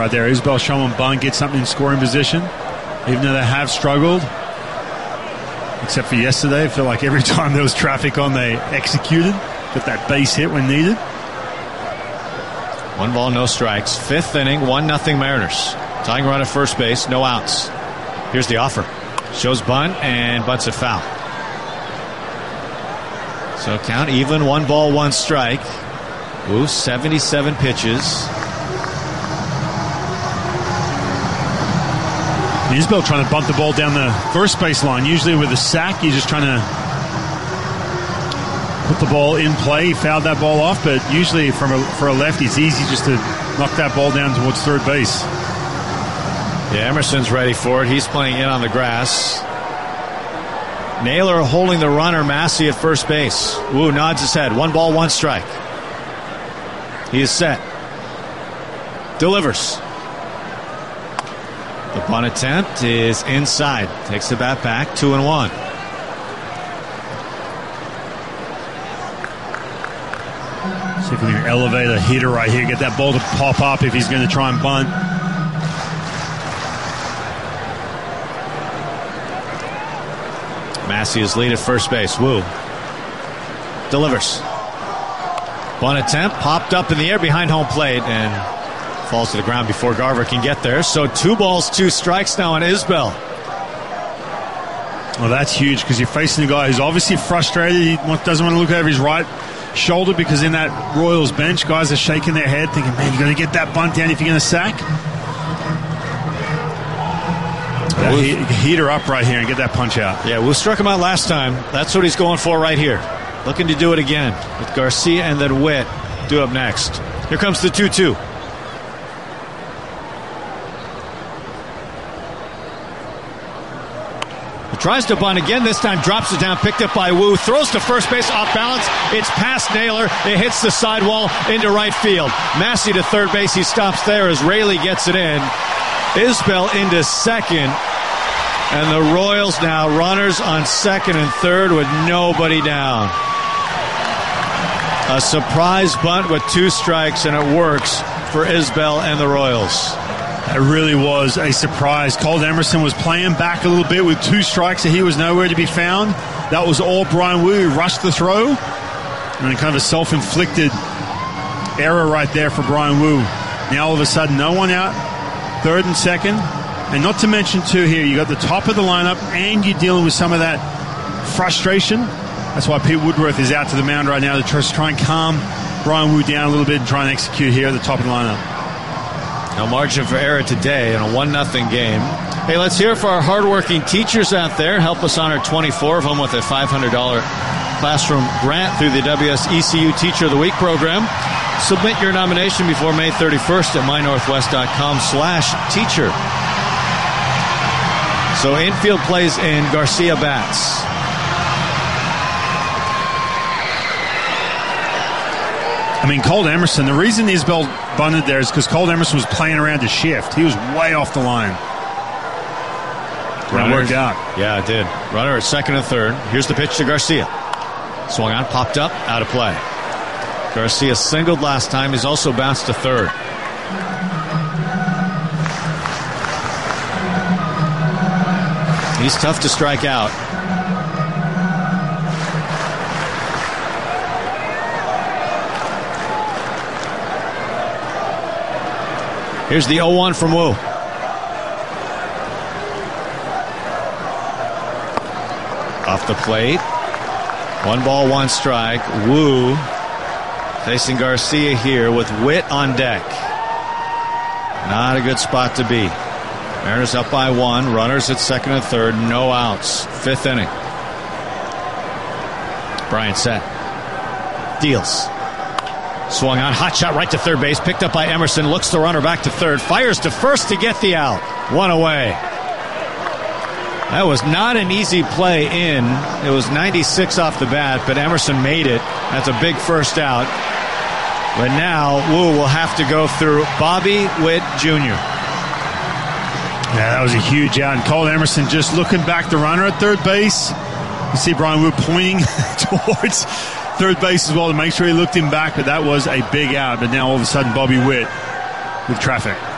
right there. Isbell Shulman bunt, get something in scoring position, even though they have struggled. Except for yesterday, I feel like every time there was traffic on, they executed. Got that base hit when needed. 1 ball, no strikes. 5th inning, 1-0 Mariners. Tying run at first base, no outs. Here's the offer. Shows bunt and bunts it foul. So count even, 1 ball, 1 strike. Woo, 77 pitches. Isbell trying to bunt the ball down the first base line. Usually with a sack, you're just trying to put the ball in play. He fouled that ball off, but usually for a lefty, it's easy just to knock that ball down towards third base. Yeah, Emerson's ready for it. He's playing in on the grass. Naylor holding the runner, Massey at first base. Woo nods his head. 1 ball, 1 strike. He is set. Delivers. The bunt attempt is inside. Takes the bat back, 2-1. See if we can elevate a hitter right here. Get that ball to pop up if he's going to try and bunt. Massey is lead at first base. Woo. Delivers. Bunt attempt popped up in the air behind home plate and falls to the ground before Garver can get there. So 2 balls, 2 strikes now on Isbell. Well, that's huge because you're facing a guy who's obviously frustrated. He doesn't want to look over his right shoulder because in that Royals bench, guys are shaking their head thinking, man, you got to get that bunt down if you're going to sack. Heat her up right here and get that punch out. Yeah, we struck him out last time. That's what he's going for right here. Looking to do it again with Garcia and then Witt do up next. Here comes the 2-2. He tries to bunt again. This time drops it down, picked up by Woo. Throws to first base, off balance. It's past Naylor. It hits the sidewall into right field. Massey to third base. He stops there as Raley gets it in. Isbell into second. And the Royals now runners on second and third with nobody down. A surprise bunt with 2 strikes, and it works for Isbell and the Royals. It really was a surprise. Colt Emerson was playing back a little bit with 2 strikes, and he was nowhere to be found. That was all Brian Woo who rushed the throw. And kind of a self-inflicted error right there for Brian Woo. Now all of a sudden, no one out, third and second. And not to mention, too, here, you got the top of the lineup, and you're dealing with some of that frustration. That's why Pete Woodworth is out to the mound right now to try and calm Brian Woo down a little bit and try and execute here at the top of the lineup. No margin for error today in a 1-0 game. Hey, let's hear it for our hardworking teachers out there. Help us honor 24 of them with a $500 classroom grant through the WSECU Teacher of the Week program. Submit your nomination before May 31st at mynorthwest.com/teacher. So infield plays in, Garcia bats. I mean, Colt Emerson, the reason Isbell bunted there is because Colt Emerson was playing around to shift. He was way off the line. It worked out. Yeah, it did. Runner at second and third. Here's the pitch to Garcia. Swung on, popped up, out of play. Garcia singled last time. He's also bounced to third. He's tough to strike out. Here's the 0-1 from Woo. Off the plate. 1 ball, 1 strike. Woo facing Garcia here with Witt on deck. Not a good spot to be. Mariners up by 1. Runners at second and third. No outs. 5th inning. Bryant set. Deals. Swung on. Hot shot right to third base. Picked up by Emerson. Looks the runner back to third. Fires to first to get the out. 1 away. That was not an easy play in. It was 96 off the bat, but Emerson made it. That's a big first out. But now Woo will have to go through Bobby Witt Jr. Yeah, that was a huge out. And Colt Emerson just looking back the runner at third base. You see Brian Woo pointing towards third base as well to make sure he looked him back, but that was a big out. But now all of a sudden Bobby Witt with traffic.